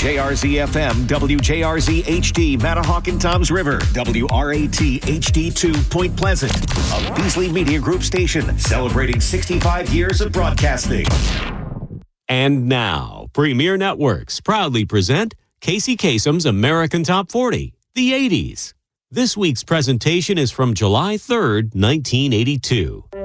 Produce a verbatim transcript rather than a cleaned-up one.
J R Z F M, W J R Z H D, Matahawk and Toms River, W R A T H D two, Point Pleasant. A Beasley Media Group station celebrating sixty-five years of broadcasting. And now, Premier Networks proudly present Casey Kasem's American Top forty, the eighties. This week's presentation is from July third, nineteen eighty-two.